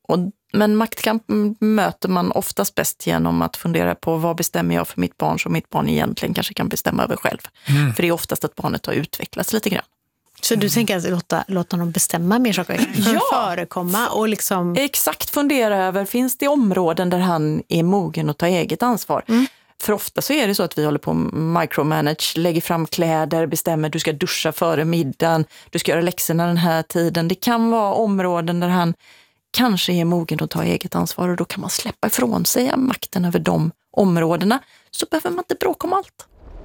Men maktkamp möter man oftast bäst genom att fundera på vad bestämmer jag för mitt barn som mitt barn egentligen kanske kan bestämma över själv. För det är oftast att barnet har utvecklats lite grann. Så du tänker att låta dem bestämma mer saker? Förekomma och liksom... Exakt, fundera över, finns det områden där han är mogen att ta eget ansvar? För ofta så är det så att vi håller på att micromanage, lägger fram kläder, bestämmer du ska duscha före middagen, du ska göra läxorna den här tiden. Det kan vara områden där han kanske är mogen att ta eget ansvar och då kan man släppa ifrån sig makten över de områdena. Så behöver man inte bråka om allt.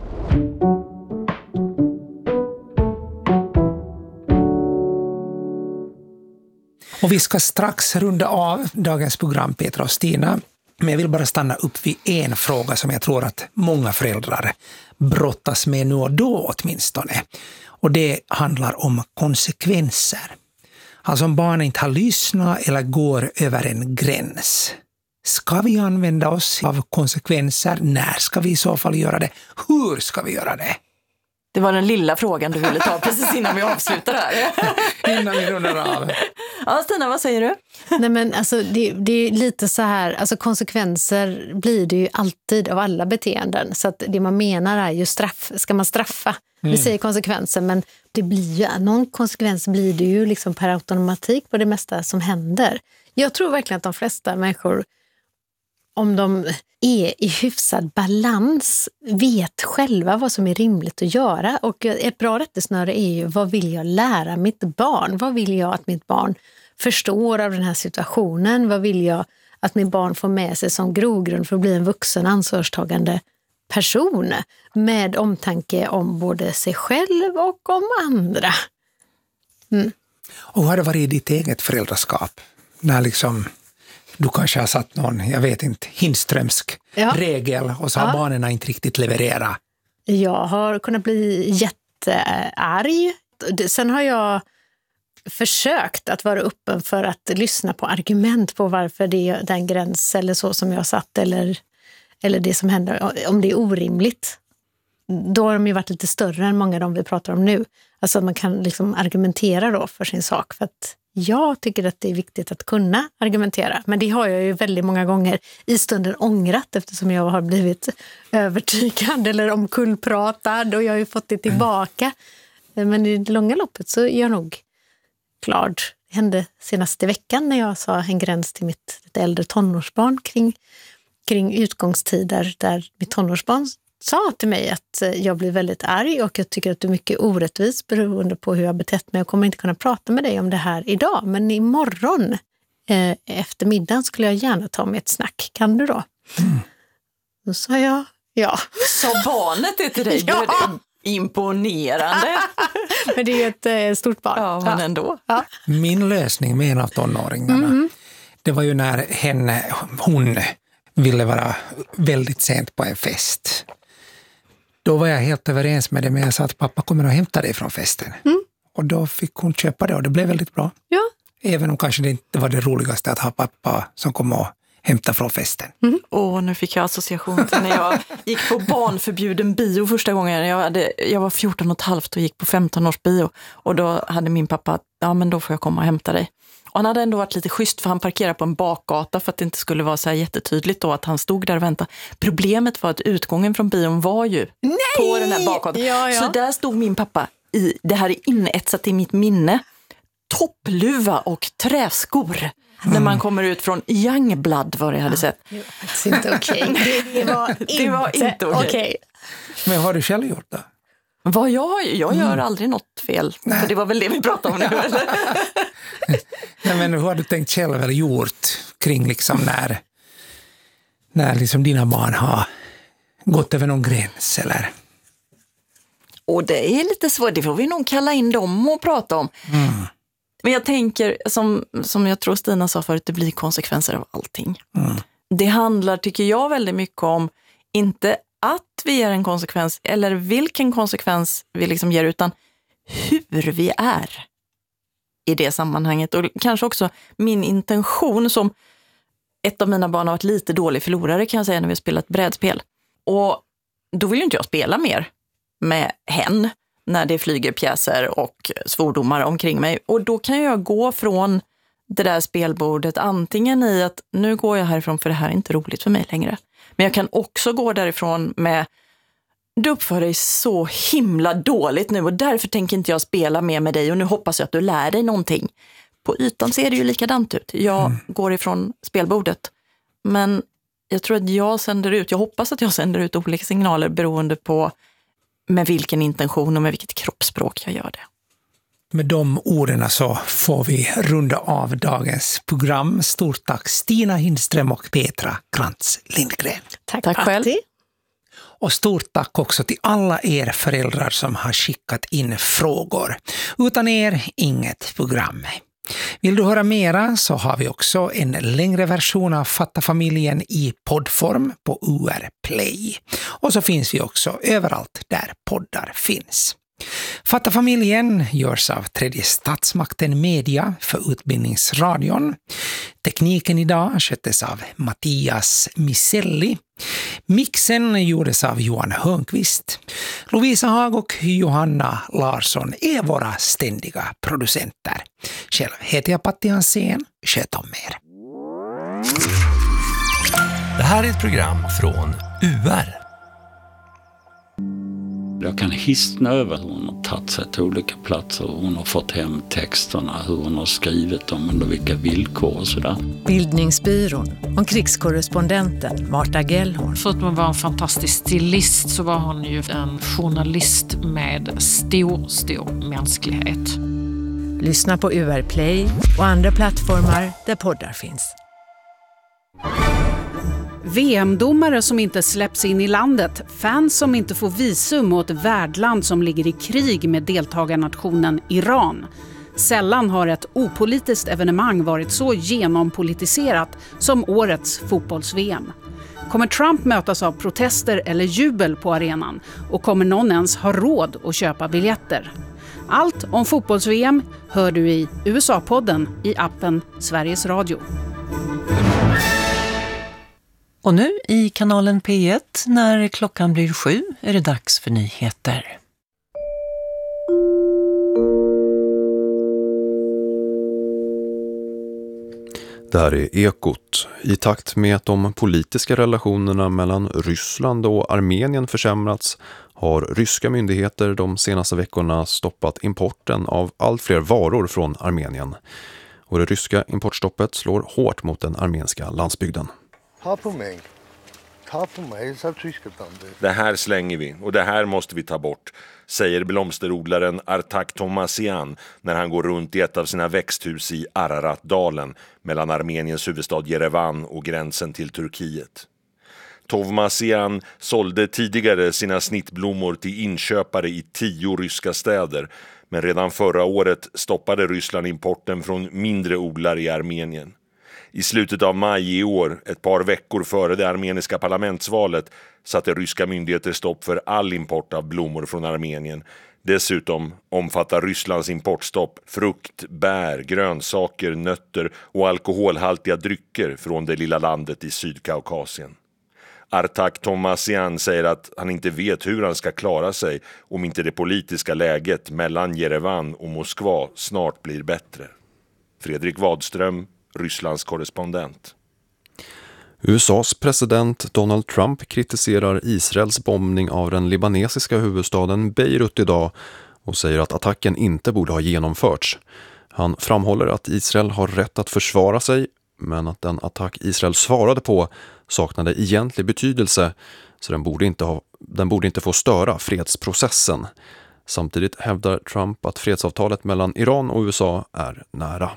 Och vi ska strax runda av dagens program, Petra och Stina. Men jag vill bara stanna upp vid en fråga som jag tror att många föräldrar brottas med nu och då åtminstone. Och det handlar om konsekvenser. Alltså om barnen inte har lyssnat eller går över en gräns. Ska vi använda oss av konsekvenser? När ska vi i så fall göra det? Hur ska vi göra det? Det var den lilla frågan du ville ta precis innan vi avslutar här. Innan vi rundar av. Ja, Stina, vad säger du? Nej, men alltså, det är lite så här, alltså konsekvenser blir det ju alltid av alla beteenden. Så att det man menar är ju straff. Ska man straffa? Vi säger konsekvenser, men det blir ju, någon konsekvens blir det ju liksom per automatik på det mesta som händer. Jag tror verkligen att de flesta människor, om de är i hyfsad balans, vet själva vad som är rimligt att göra. Och ett bra rättesnöre är ju, vad vill jag lära mitt barn? Vad vill jag att mitt barn förstår av den här situationen? Vad vill jag att mitt barn får med sig som grogrund för att bli en vuxen, ansvarstagande person med omtanke om både sig själv och om andra? Och har det varit i ditt eget föräldraskap? När liksom... Du kanske har satt någon, jag vet inte, hindströmsk regel och så har barnen inte riktigt levererat. Jag har kunnat bli jättearg. Sen har jag försökt att vara öppen för att lyssna på argument på varför det är den gräns eller så som jag satt eller det som händer, om det är orimligt. Då har de ju varit lite större än många av dem vi pratar om nu. Alltså att man kan liksom argumentera då för sin sak, för att jag tycker att det är viktigt att kunna argumentera. Men det har jag ju väldigt många gånger i stunden ångrat, eftersom jag har blivit övertygad eller omkullpratad och jag har ju fått det tillbaka. Men i det långa loppet så är jag nog glad. Det hände senaste veckan när jag sa en gräns till mitt lite äldre tonårsbarn kring utgångstider, där mitt tonårsbarn sa till mig att jag blir väldigt arg och jag tycker att du är mycket orättvis beroende på hur jag har betett mig. Jag kommer inte kunna prata med dig om det här idag, men imorgon efter middagen skulle jag gärna ta med ett snack. Kan du då? Då sa jag ja. Så barnet är till dig? Ja. Imponerande. Men det är ju ett stort barn. Ja, men ändå. Ja. Min lösning med en av tonåringarna, det var ju när hon ville vara väldigt sent på en fest. Då var jag helt överens med det, men jag sa att pappa kommer att hämta dig från festen. Och då fick hon köpa det och det blev väldigt bra. Ja. Även om kanske det inte var det roligaste att ha pappa som kom och hämta från festen. Nu fick jag association till när jag gick på barnförbjuden bio första gången. Jag var 14,5 och gick på 15 års bio. Och då hade min pappa, ja men då får jag komma och hämta dig. Och han hade ändå varit lite schysst, för han parkerade på en bakgata för att det inte skulle vara så här jättetydligt då att han stod där och väntade. Problemet var att utgången från bion var ju på den här bakgatan. Ja. Så där stod min pappa det här är inetsat i mitt minne, toppluva och träskor. När man kommer ut från Youngblood, vad jag hade sett. Det var faktiskt inte okej. Det var inte okej. Men har du själv gjort det? Vad jag gör aldrig något fel. Nej. För det var väl det vi pratade om nu. Nej, men hur har du tänkt själv eller gjort kring liksom när liksom dina barn har gått över någon gräns eller? Och det är lite svårt, det får vi nog kalla in dem och prata om. Men jag tänker, som jag tror Stina sa förut, det blir konsekvenser av allting. Det handlar, tycker jag, väldigt mycket om inte att vi ger en konsekvens eller vilken konsekvens vi liksom ger, utan hur vi är i det sammanhanget. Och kanske också min intention, som ett av mina barn har varit lite dålig förlorare kan jag säga när vi har spelat brädspel. Och då vill ju inte jag spela mer med hen när det flyger pjäser och svordomar omkring mig. Och då kan jag gå från det där spelbordet antingen i att nu går jag härifrån för det här är inte roligt för mig längre. Men jag kan också gå därifrån med du uppför dig så himla dåligt nu och därför tänker inte jag spela mer med dig och nu hoppas jag att du lär dig någonting. På ytan ser det ju likadant ut. Jag går ifrån spelbordet. Men jag tror att jag hoppas att jag sänder ut olika signaler beroende på med vilken intention och med vilket kroppsspråk jag gör det. Med de orden så får vi runda av dagens program. Stort tack Stina Hindström och Petra Krantz Lindgren. Tack själv. Och stort tack också till alla er föräldrar som har skickat in frågor. Utan er, inget program. Vill du höra mera så har vi också en längre version av Fatta familjen i poddform på UR Play. Och så finns vi också överallt där poddar finns. Fatta familjen görs av Tredje statsmakten Media för Utbildningsradion. Tekniken idag sköttes av Mattias Miselli. Mixen gjordes av Johan Hörnqvist. Lovisa Hag och Johanna Larsson är våra ständiga producenter. Själv heter jag Patti Hansén. Sköt om er. Det här är ett program från UR. Jag kan hisna över hur hon har tagit sig till olika platser. Hon har fått hem texterna, hur hon har skrivit dem, under vilka villkor och sådär. Bildningsbyrån om krigskorrespondenten Marta Gellhorn. För att hon var en fantastisk stilist så var hon ju en journalist med stor mänsklighet. Lyssna på UR Play och andra plattformar där poddar finns. VM-domare som inte släpps in i landet, fans som inte får visum åt ett värdland som ligger i krig med deltagarnationen Iran. Sällan har ett opolitiskt evenemang varit så genompolitiserat som årets fotbolls-VM. Kommer Trump mötas av protester eller jubel på arenan och kommer någon ens ha råd att köpa biljetter? Allt om fotbolls-VM hör du i USA-podden i appen Sveriges Radio. Och nu i kanalen P1 när klockan blir 7 är det dags för nyheter. Det här är Ekot. I takt med att de politiska relationerna mellan Ryssland och Armenien försämrats har ryska myndigheter de senaste veckorna stoppat importen av allt fler varor från Armenien. Och det ryska importstoppet slår hårt mot den armenska landsbygden. Det här slänger vi och det här måste vi ta bort, säger blomsterodlaren Artak Tomasian när han går runt i ett av sina växthus i Araratdalen mellan Armeniens huvudstad Jerevan och gränsen till Turkiet. Tomasian sålde tidigare sina snittblommor till inköpare i 10 ryska städer, men redan förra året stoppade Ryssland importen från mindre odlare i Armenien. I slutet av maj i år, ett par veckor före det armeniska parlamentsvalet, satte ryska myndigheter stopp för all import av blommor från Armenien. Dessutom omfattar Rysslands importstopp frukt, bär, grönsaker, nötter och alkoholhaltiga drycker från det lilla landet i Sydkaukasien. Artak Tomasian säger att han inte vet hur han ska klara sig om inte det politiska läget mellan Jerevan och Moskva snart blir bättre. Fredrik Wadström, Rysslands korrespondent. USAs president Donald Trump kritiserar Israels bombning av den libanesiska huvudstaden Beirut idag och säger att attacken inte borde ha genomförts. Han framhåller att Israel har rätt att försvara sig, men att den attack Israel svarade på saknade egentlig betydelse, så den borde inte få störa fredsprocessen. Samtidigt hävdar Trump att fredsavtalet mellan Iran och USA är nära.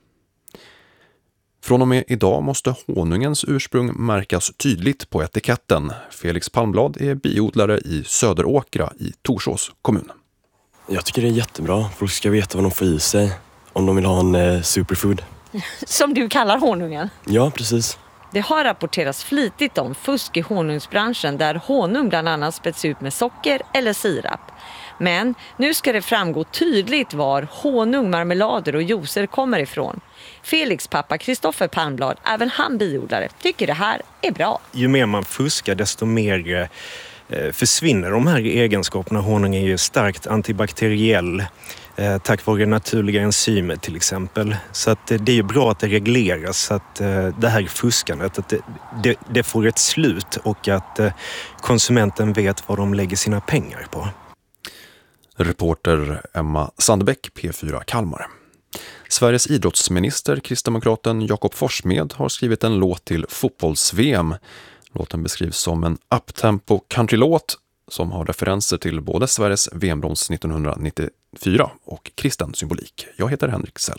Från och med idag måste honungens ursprung märkas tydligt på etiketten. Felix Palmblad är biodlare i Söderåkra i Torsås kommun. Jag tycker det är jättebra. Folk ska veta vad de får i sig om de vill ha en superfood. Som du kallar honungen? Ja, precis. Det har rapporterats flitigt om fusk i honungsbranschen där honung bland annat späds ut med socker eller sirap. Men nu ska det framgå tydligt var honung, marmelader och juicer kommer ifrån. Felix pappa Kristoffer Palmblad, även han biodlare, tycker det här är bra. Ju mer man fuskar desto mer försvinner de här egenskaperna. Honung är ju starkt antibakteriell tack vare naturliga enzymer till exempel. Så att det är ju bra att det regleras så att det här fuskandet, att det får ett slut och att konsumenten vet vad de lägger sina pengar på. Reporter Emma Sandbäck, P4 Kalmar. Sveriges idrottsminister, kristdemokraten Jakob Forssmed, har skrivit en låt till fotbolls-VM. Låten beskrivs som en uptempo countrylåt som har referenser till både Sveriges VM-brons 1994 och kristen symbolik. Jag heter Henrik Sell.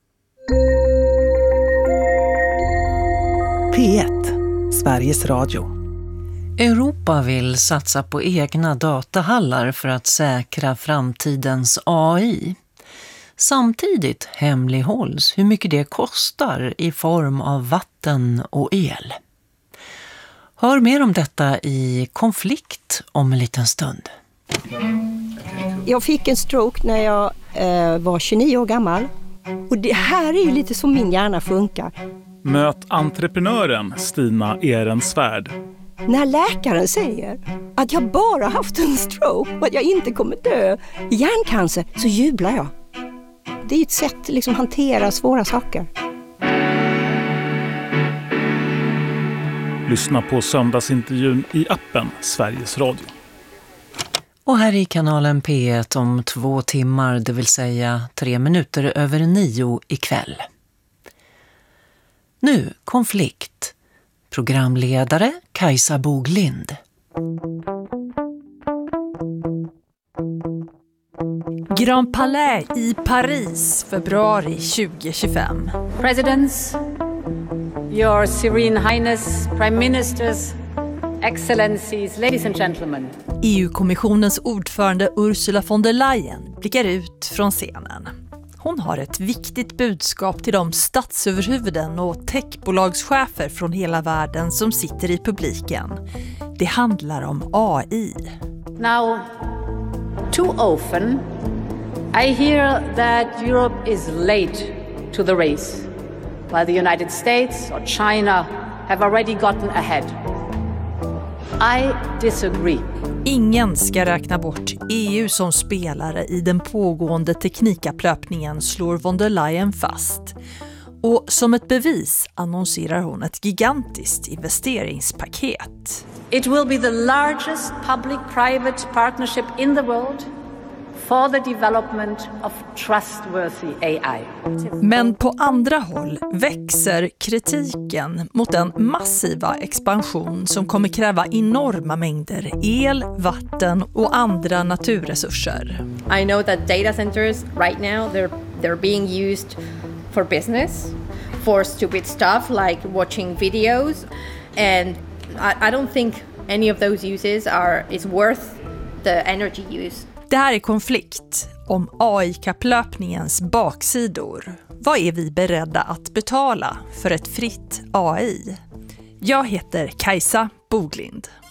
P1, Sveriges Radio. Europa vill satsa på egna datahallar för att säkra framtidens AI. Samtidigt hemlighålls hur mycket det kostar i form av vatten och el. Hör mer om detta i Konflikt om en liten stund. Jag fick en stroke när jag var 29 år gammal. Och det här är ju lite som min hjärna funkar. Möt entreprenören Stina Ehrensvärd. När läkaren säger att jag bara haft en stroke och att jag inte kommer dö i hjärncancer så jublar jag. Det är ett sätt att liksom hantera svåra saker. Lyssna på söndagsintervjun i appen Sveriges Radio. Och här i kanalen P1 om 2 timmar, det vill säga 3 minuter över 9 ikväll. Nu Konflikt. Programledare Kajsa Boglind. Grand Palais i Paris, februari 2025. Presidents, Your Serene Highness, Prime Ministers, Excellencies, Ladies and Gentlemen. EU-kommissionens ordförande Ursula von der Leyen blickar ut från scenen. Hon har ett viktigt budskap till de statsöverhuvuden och techbolagschefer från hela världen som sitter i publiken. Det handlar om AI. Now, too often, I hear that Europe is late to the race, while the United States or China have already gotten ahead. I disagree. Ingen ska räkna bort EU som spelare i den pågående teknikapplöpningen, slår von der Leyen fast. Och som ett bevis annonserar hon ett gigantiskt investeringspaket. It will be the largest public-private partnership in the world for the development of trustworthy AI. Men på andra håll växer kritiken mot den massiva expansion som kommer kräva enorma mängder el, vatten och andra naturresurser. I know that data centers right now they're being used for business, for stupid stuff like watching videos, and I don't think any of those uses is worth the energy use. Det här är Konflikt om AI-kapplöpningens baksidor. Vad är vi beredda att betala för ett fritt AI? Jag heter Kajsa Boglind.